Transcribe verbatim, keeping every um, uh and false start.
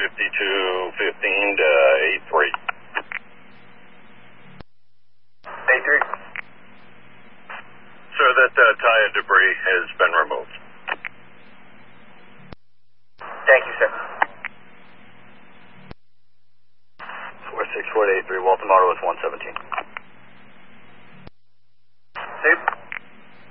fifty-two fifteen to eight three. eight three. Sir, that uh, tire debris has been removed. Thank you, sir. four six four eight three, Waltham Auto is one seventeen. Safe.